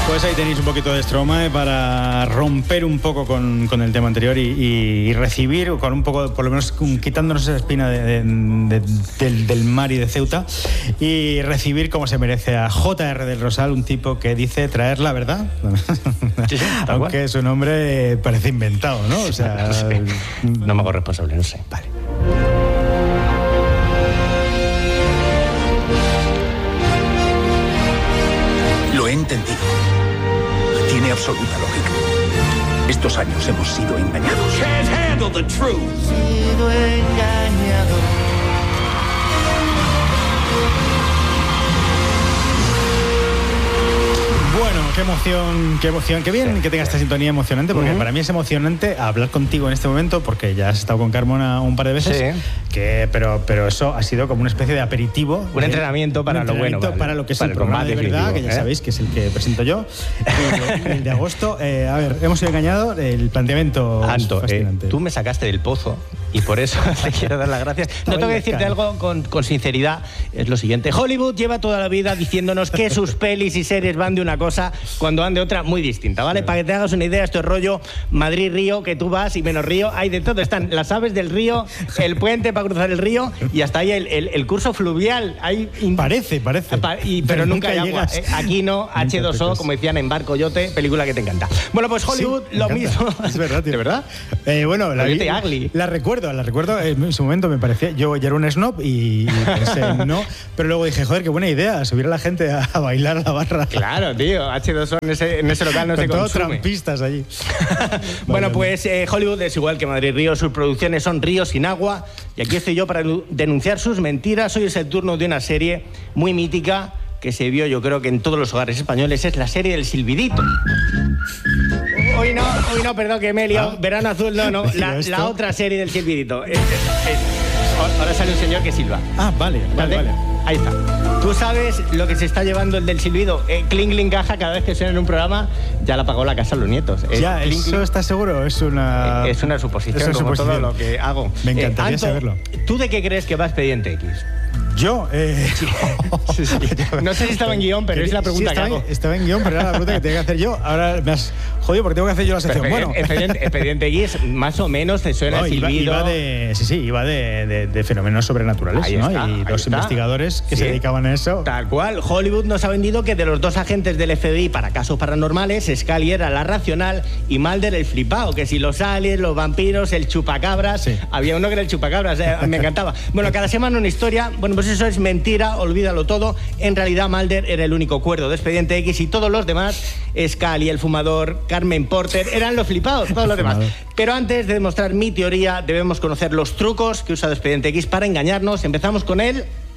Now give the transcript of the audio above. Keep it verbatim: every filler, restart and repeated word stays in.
Pues ahí tenéis un poquito de Stromae para romper un poco con, con el tema anterior y, y, y recibir, con un poco, por lo menos quitándonos esa espina de, de, de, del, del mar y de Ceuta, y recibir como se merece a J R del Rosal, un tipo que dice traer la verdad. Sí, sí, aunque cual. Su nombre parece inventado, ¿no? O sea, no, sé. No me hago responsable, no sé. Vale. Lo he entendido. Tiene absoluta lógica. Estos años hemos sido engañados. Can't handle the truth. Sido engañado. Bueno, qué emoción, qué emoción, qué bien sí, que tenga esta sintonía emocionante, porque uh-huh. para mí es emocionante hablar contigo en este momento, porque ya has estado con Carmona un par de veces, sí. que, pero, pero eso ha sido como una especie de aperitivo. Un de, entrenamiento para un lo entrenamiento bueno. Vale. Para lo que es para el programa de verdad, que ya ¿eh? sabéis que es el que presento yo, el, el de agosto. Eh, a ver, hemos sido engañados, el planteamiento Anto, es fascinante. Eh, tú me sacaste del pozo y por eso te quiero dar las gracias. No tengo que decirte algo con, con sinceridad, es lo siguiente. Hollywood lleva toda la vida diciéndonos que sus pelis y series van de una cosa cuando van de otra muy distinta, ¿vale? Para que te hagas una idea, esto es rollo Madrid-Río, que tú vas y menos Río, hay de todo. Están las aves del río, el puente para cruzar el río y hasta ahí el, el, el curso fluvial. Hay in... Parece, parece. Pa y, pero, pero nunca, nunca hay agua. Eh, aquí no, H dos O, como decían en Barco Yote, película que te encanta. Bueno, pues Hollywood, sí, lo mismo. Es verdad, tío. ¿De verdad? Eh, bueno, la, la, la recuerdo, la recuerdo. En su momento me parecía, yo ya era un snob y, y pensé, no, pero luego dije, joder, qué buena idea, subir a la gente a, a bailar a la barra. Claro, tío, H dos O en ese, en ese local no Con se todos consume. Trampistas allí. Bueno, vale, pues eh, Hollywood es igual que Madrid-Río, sus producciones son ríos sin agua y aquí estoy yo para denunciar sus mentiras. Hoy es el turno de una serie muy mítica que se vio, yo creo que en todos los hogares españoles, es la serie del Silbidito. Hoy no, hoy no, perdón, que me he liado. ¿Ah? Verano Azul, no, no, la, la otra serie del Silbidito. Es, es, es. Ahora sale un señor que silba. Ah, vale, vale, vale. Ahí está. ¿Tú sabes lo que se está llevando el del silbido? Eh, cling, cling, caja, cada vez que suena en un programa, ya la pagó la casa a los nietos. Eh, ya, cling, ¿eso cling. ¿Estás seguro? Es una... Eh, es una suposición, es una como suposición. Todo lo que hago. Me encantaría eh, Anto, saberlo. ¿Tú de qué crees que va Expediente X? Yo, eh... sí, sí. No sé si estaba en guión, pero es la pregunta sí, estaba, que hago. Estaba en guión, pero era la pregunta que tenía que hacer yo. Ahora me has jodido porque tengo que hacer yo la sección. Pero, bueno, Expediente, Expediente X, más o menos, te suena no, el silbido. Iba, iba de, sí, sí, iba de, de, de fenómenos sobrenaturales, ahí ¿no? Está, y los está. investigadores que sí. se dedicaban a eso. Tal cual. Hollywood nos ha vendido que de los dos agentes del F B I para casos paranormales, Scully era la racional y Mulder el flipado, que si los aliens, los vampiros, el chupacabras, sí. Había uno que era el chupacabras, eh, me encantaba. Bueno, cada semana una historia, bueno, pues eso es mentira, olvídalo todo. En realidad Mulder era el único cuerdo de Expediente X y todos los demás, Scully, el fumador, Carmen Porter, eran los flipados, todos los demás. Pero antes de demostrar mi teoría, debemos conocer los trucos que usa Expediente X para engañarnos. Empezamos con él.